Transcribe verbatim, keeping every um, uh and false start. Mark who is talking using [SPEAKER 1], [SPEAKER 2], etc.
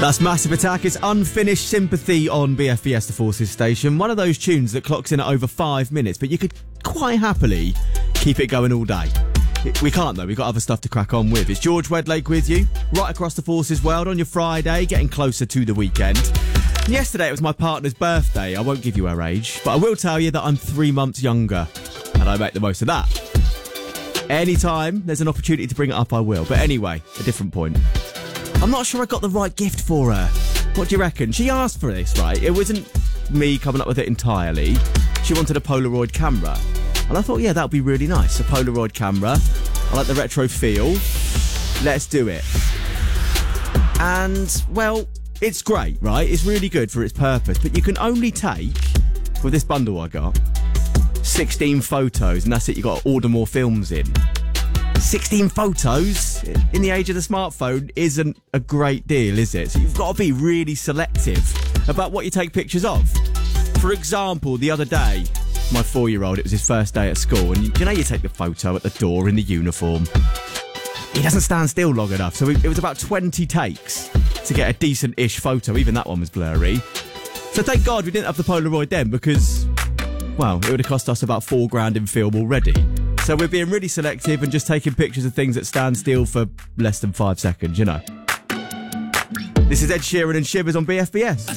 [SPEAKER 1] That's Massive Attack. It's Unfinished Sympathy on B F B S, the Forces station. One of those tunes that clocks in at over five minutes, but you could quite happily keep it going all day. We can't though, we've got other stuff to crack on with. It's George Wedlake with you, right across the Forces world on your Friday, getting closer to the weekend. And yesterday it was my partner's birthday. I won't give you her age, but I will tell you that I'm three months younger, and I make the most of that. Anytime there's an opportunity to bring it up, I will. But anyway, a different point. I'm not sure I got the right gift for her. What do you reckon? She asked for this, right? It wasn't me coming up with it entirely. She wanted a Polaroid camera. And I thought, yeah, that would be really nice. A Polaroid camera. I like the retro feel. Let's do it. And, well, it's great, right? It's really good for its purpose. But you can only take, with this bundle I got, sixteen photos. And that's it. You've got to order more films in. sixteen photos in the age of the smartphone isn't a great deal, is it? So you've got to be really selective about what you take pictures of. For example, the other day, my four-year-old, it was his first day at school, and you know you take the photo at the door in the uniform. He doesn't stand still long enough, so it was about twenty takes to get a decent-ish photo. Even that one was blurry. So thank God we didn't have the Polaroid then, because, well, it would have cost us about four grand in film already. So we're being really selective and just taking pictures of things that stand still for less than five seconds, you know. This is Ed Sheeran and Shivers on B F B S.